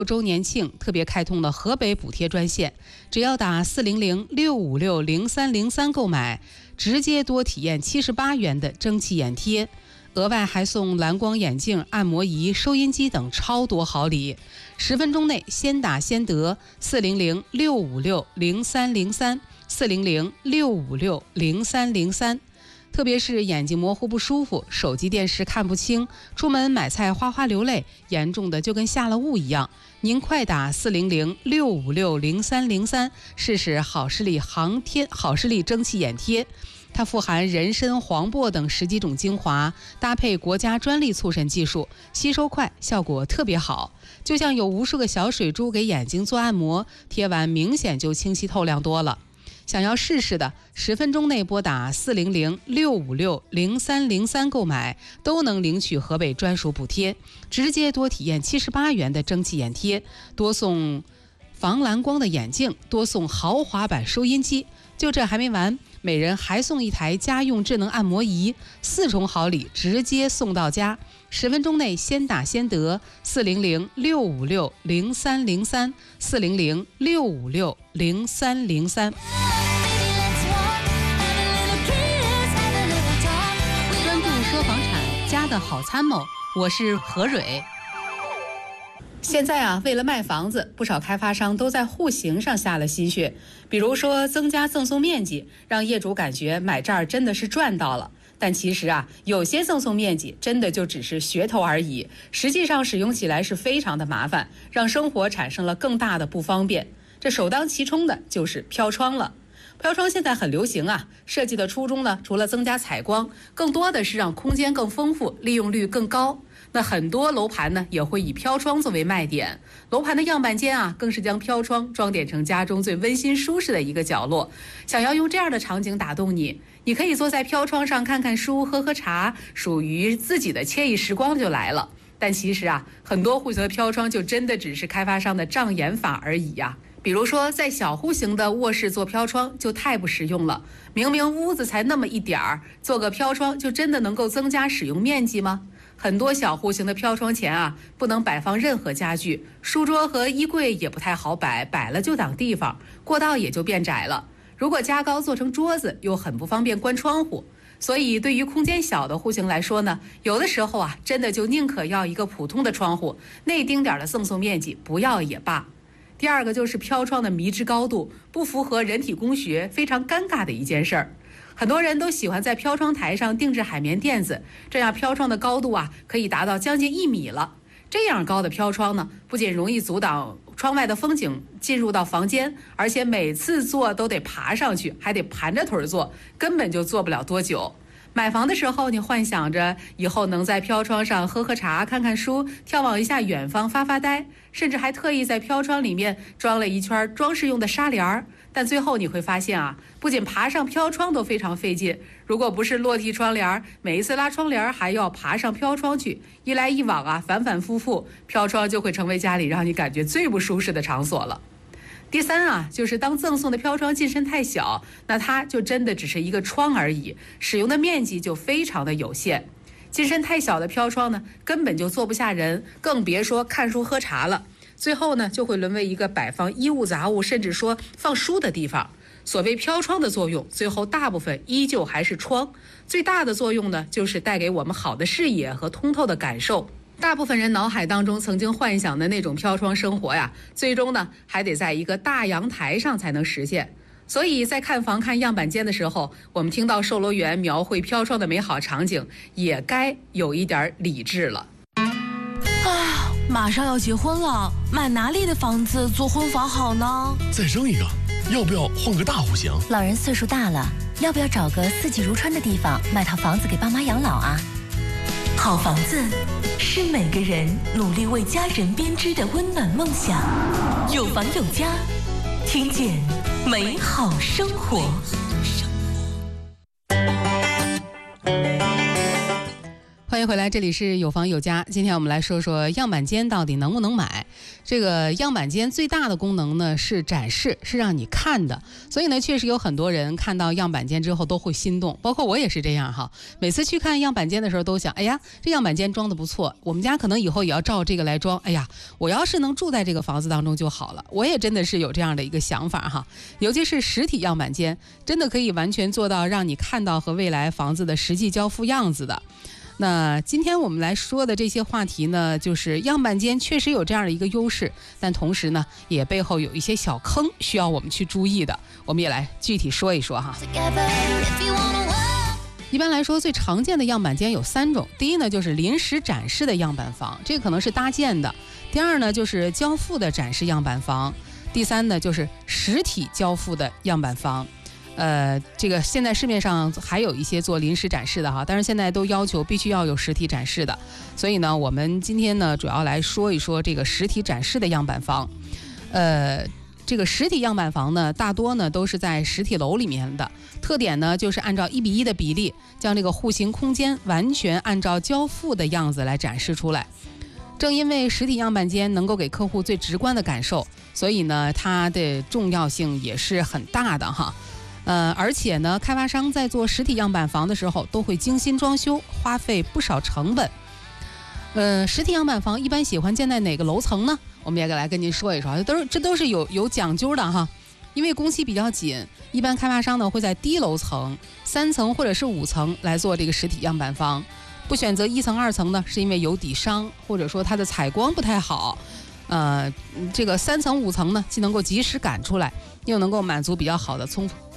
周年庆特别开通了河北补贴专线，只要打400-656-0303购买，直接多体验78元的蒸汽眼贴，额外还送蓝光眼镜、按摩仪、收音机等超多好礼。10分钟内先打先得，400-656-0303，400-656-0303。特别是眼睛模糊不舒服，手机电视看不清，出门买菜哗哗流泪，严重的就跟下了雾一样，您快打400-656-0303，试试好视力蒸汽眼贴。它富含人参、黄柏等10几种精华，搭配国家专利促渗技术，吸收快，效果特别好，就像有无数个小水珠给眼睛做按摩，贴完明显就清晰透亮多了。想要试试的，10分钟内拨打400-656-0303购买，都能领取河北专属补贴，直接多体验78元的蒸汽眼贴，多送防蓝光的眼镜，多送豪华版收音机。就这还没完，每人还送一台家用智能按摩仪，4重好礼直接送到家。10分钟内先打先得，400-656-0303，400-656-0303。专注说房产，家的好参谋，我是何蕊。现在啊，为了卖房子，不少开发商都在户型上下了心血，比如说增加赠送面积，让业主感觉买这儿真的是赚到了。但其实啊，有些赠送面积真的就只是噱头而已，实际上使用起来是非常的麻烦，让生活产生了更大的不方便。这首当其冲的就是飘窗了。飘窗现在很流行啊，设计的初衷呢，除了增加采光，更多的是让空间更丰富，利用率更高。那很多楼盘呢，也会以飘窗作为卖点，楼盘的样板间啊，更是将飘窗装点成家中最温馨舒适的一个角落。想要用这样的场景打动你，你可以坐在飘窗上看看书、喝喝茶，属于自己的惬意时光就来了。但其实啊，很多户型的飘窗就真的只是开发商的障眼法而已呀。比如说，在小户型的卧室做飘窗就太不实用了，明明屋子才那么一点儿，做个飘窗就真的能够增加使用面积吗？很多小户型的飘窗前啊，不能摆放任何家具，书桌和衣柜也不太好摆，摆了就挡地方，过道也就变窄了。如果加高做成桌子，又很不方便关窗户。所以对于空间小的户型来说呢，有的时候啊，真的就宁可要一个普通的窗户，那丁点的赠送面积不要也罢。第二个就是飘窗的迷之高度不符合人体工学，非常尴尬的一件事儿。很多人都喜欢在飘窗台上定制海绵垫子，这样飘窗的高度啊可以达到将近1米了。这样高的飘窗呢，不仅容易阻挡窗外的风景进入到房间，而且每次坐都得爬上去，还得盘着腿坐，根本就坐不了多久。买房的时候，你幻想着以后能在飘窗上喝喝茶、看看书、眺望一下远方、发发呆，甚至还特意在飘窗里面装了一圈装饰用的纱帘儿。但最后你会发现啊，不仅爬上飘窗都非常费劲，如果不是落地窗帘，每一次拉窗帘还要爬上飘窗去，一来一往啊，反反复复，飘窗就会成为家里让你感觉最不舒适的场所了。第三啊，就是当赠送的飘窗进深太小，那它就真的只是一个窗而已，使用的面积就非常的有限。进深太小的飘窗呢，根本就坐不下人，更别说看书喝茶了。最后呢，就会沦为一个摆放衣物杂物，甚至说放书的地方。所谓飘窗的作用，最后大部分依旧还是窗，最大的作用呢，就是带给我们好的视野和通透的感受。大部分人脑海当中曾经幻想的那种飘窗生活呀，最终呢，还得在一个大阳台上才能实现。所以在看房看样板间的时候，我们听到售楼员描绘飘窗的美好场景，也该有一点理智了。 马上要结婚了，买哪里的房子做婚房好呢？ 再生一个，要不要换个大户型？ 老人岁数大了，要不要找个四季如春的地方，买套房子给爸妈养老啊？ 好房子是每个人努力为家人编织的温暖梦想。有房有家，听见美好生活。 欢迎回来，这里是有房有家。今天我们来说说样板间到底能不能买。这个样板间最大的功能呢是展示，是让你看的。所以呢，确实有很多人看到样板间之后都会心动，包括我也是这样哈。每次去看样板间的时候都想，哎呀，这样板间装的不错，我们家可能以后也要照这个来装。哎呀，我要是能住在这个房子当中就好了。我也真的是有这样的一个想法哈。尤其是实体样板间，真的可以完全做到让你看到和未来房子的实际交付样子的。那今天我们来说的这些话题呢，就是样板间确实有这样的一个优势，但同时呢，也背后有一些小坑需要我们去注意的。我们也来具体说一说哈。一般来说，最常见的样板间有3种。第一呢，就是临时展示的样板房，这个可能是搭建的；第二呢，就是交付的展示样板房；第三呢，就是实体交付的样板房。这个现在市面上还有一些做临时展示的哈，但是现在都要求必须要有实体展示的，所以呢，我们今天呢主要来说一说这个实体展示的样板房。这个实体样板房呢，大多呢都是在实体楼里面的，特点呢就是按照1:1的比例，将这个户型空间完全按照交付的样子来展示出来。正因为实体样板间能够给客户最直观的感受，所以呢，它的重要性也是很大的哈。而且呢，开发商在做实体样板房的时候都会精心装修，花费不少成本。实体样板房一般喜欢建在哪个楼层呢？我们也来跟您说一说，这都是有讲究的哈。因为工期比较紧，一般开发商呢会在低楼层、3层或者是5层来做这个实体样板房。不选择1层、2层呢，是因为有底商，或者说它的采光不太好。这个3层、5层呢，既能够及时赶出来，又能够满足比较好的